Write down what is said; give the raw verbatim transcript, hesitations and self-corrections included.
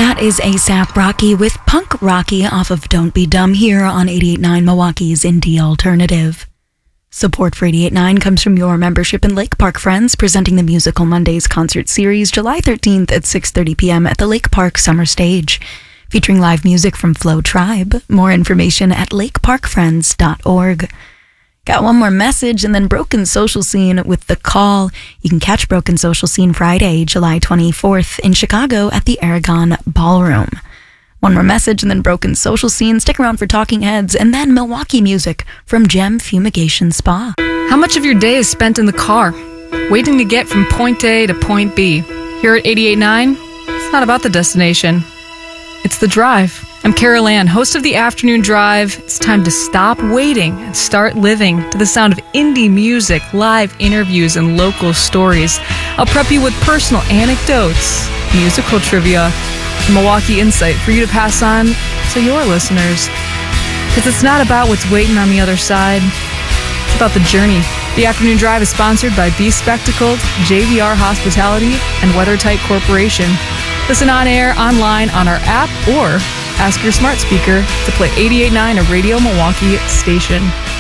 That is ASAP Rocky with Punk Rocky off of Don't Be Dumb here on eighty-eight point nine Milwaukee's Indie Alternative. Support for eighty-eight point nine comes from your membership in Lake Park Friends, presenting the Musical Mondays concert series July thirteenth at six thirty p.m. at the Lake Park Summer Stage, featuring live music from Flow Tribe. More information at lake park friends dot org. Got one more message and then Broken Social Scene with The Call. You can catch Broken Social Scene Friday, July twenty-fourth in Chicago at the Aragon Ballroom. One more message and then Broken Social Scene. Stick around for Talking Heads and then Milwaukee music from Gem Fumigation Spa. How much of your day is spent in the car, waiting to get from point A to point B? Here at eighty-eight point nine, it's not about the destination. It's the drive. I'm Carol Ann, host of the Afternoon Drive. It's time to stop waiting and start living to the sound of indie music, live interviews, and local stories. I'll prep you with personal anecdotes, musical trivia, and Milwaukee insight for you to pass on to your listeners. Because it's not about what's waiting on the other side. It's about the journey. The Afternoon Drive is sponsored by Be Spectacled, J V R Hospitality, and WeatherTight Corporation. Listen on air, online, on our app, or ask your smart speaker to play eighty-eight point nine, a Radio Milwaukee station.